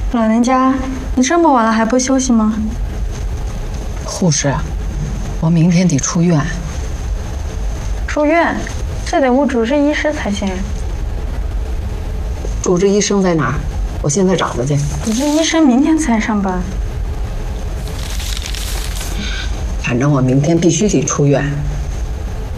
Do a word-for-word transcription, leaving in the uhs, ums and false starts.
老人家，你这么晚了还不休息吗？ 护士，我明天得出院。 出院？这得问主治医师才行。 主治医生在哪儿？我现在找他去。 主治医生明天才上班。 反正我明天必须得出院。